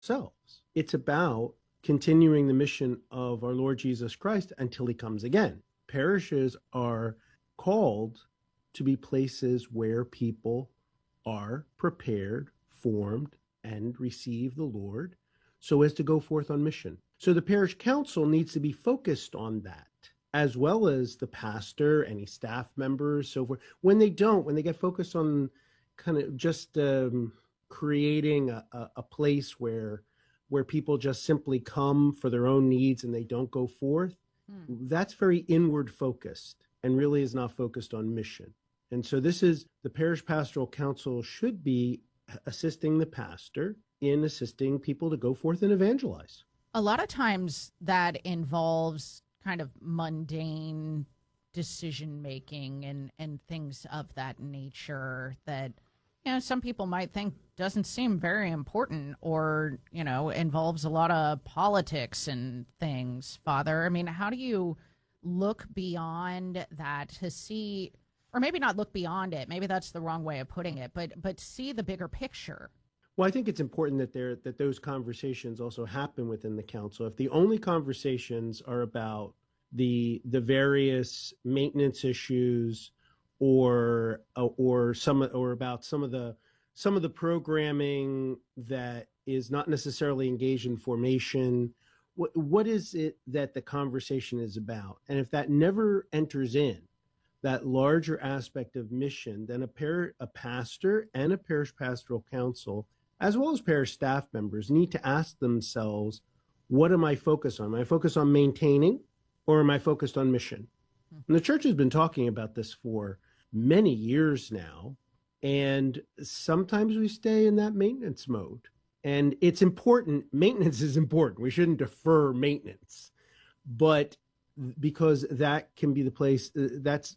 ourselves. It's about continuing the mission of our Lord Jesus Christ until he comes again. Parishes are called to be places where people are prepared, formed, and receive the Lord so as to go forth on mission. So the parish council needs to be focused on that, as well as the pastor, any staff members, so forth. When they don't, when they get focused on kind of just creating a place where people just simply come for their own needs and they don't go forth, that's very inward focused and really is not focused on mission. And so this is the parish pastoral council should be assisting the pastor in assisting people to go forth and evangelize. A lot of times that involves kind of mundane decision making and things of that nature that some people might think doesn't seem very important or involves a lot of politics and things. Father, I mean, how do you look beyond that to see, or maybe not look beyond it, maybe that's the wrong way of putting it, but see the bigger picture? Well, I think it's important that those conversations also happen within the council. If the only conversations are about the various maintenance issues or about some of the programming that is not necessarily engaged in formation, what is it that the conversation is about? And if that never enters in that larger aspect of mission, then a pastor and a parish pastoral council, as well as parish staff members, need to ask themselves, what am I focused on? Am I focused on maintaining, or am I focused on mission? And the church has been talking about this for many years now, and sometimes we stay in that maintenance mode. And it's important. Maintenance is important. We shouldn't defer maintenance, but because that can be the place, that's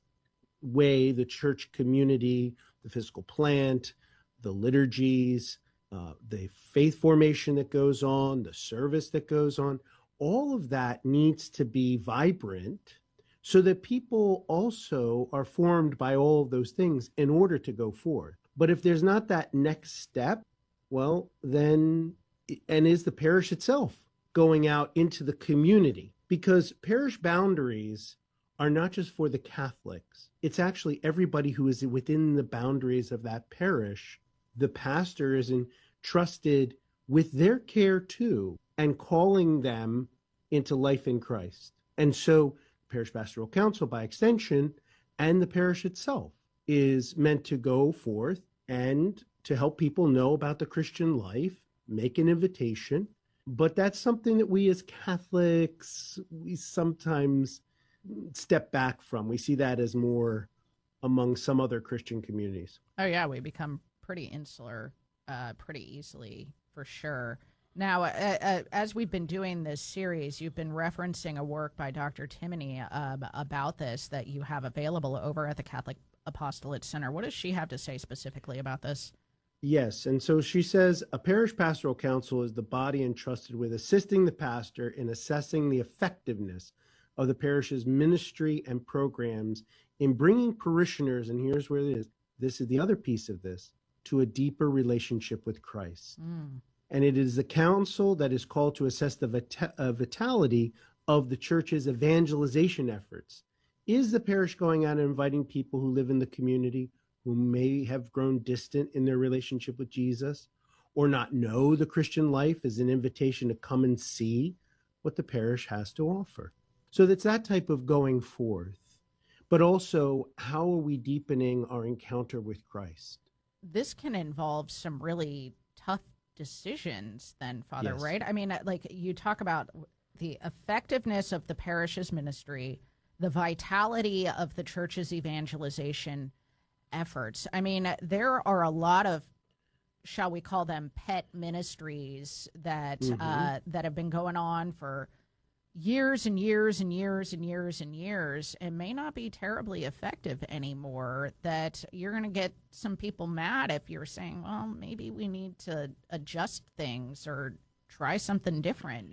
way the church community, the physical plant, the liturgies, the faith formation that goes on, the service that goes on, all of that needs to be vibrant so that people also are formed by all of those things in order to go forth. But if there's not that next step, well, then, and is the parish itself going out into the community? Because parish boundaries are not just for the Catholics. It's actually everybody who is within the boundaries of that parish. The pastor is entrusted with their care too, and calling them into life in Christ. And so parish pastoral council, by extension, and the parish itself is meant to go forth and to help people know about the Christian life, make an invitation. But that's something that we as Catholics, we sometimes step back from. We see that as more among some other Christian communities. Oh, yeah, we become pretty insular pretty easily, for sure. Now, as we've been doing this series, you've been referencing a work by Dr. Timoney about this that you have available over at the Catholic Apostolate Center. What does she have to say specifically about this? Yes, and so she says a parish pastoral council is the body entrusted with assisting the pastor in assessing the effectiveness of the parish's ministry and programs in bringing parishioners, and here's where it is, this is the other piece of this, to a deeper relationship with Christ. And it is the council that is called to assess the vitality of the church's evangelization efforts. Is the parish going out and inviting people who live in the community who may have grown distant in their relationship with Jesus or not know the Christian life as an invitation to come and see what the parish has to offer? So that's that type of going forth. But also, how are we deepening our encounter with Christ? This can involve some really tough decisions then, Father, Yes. right? I mean, like you talk about the effectiveness of the parish's ministry, the vitality of the church's evangelization efforts. I mean, there are a lot of, shall we call them, pet ministries that that have been going on for years and years and years and years and years and may not be terribly effective anymore, that you're going to get some people mad if you're saying, well, maybe we need to adjust things or try something different,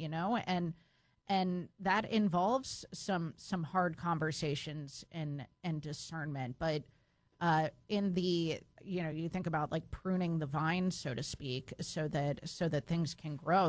and that involves some hard conversations and discernment. But in the, you know, you think about like pruning the vine, so to speak, so that things can grow.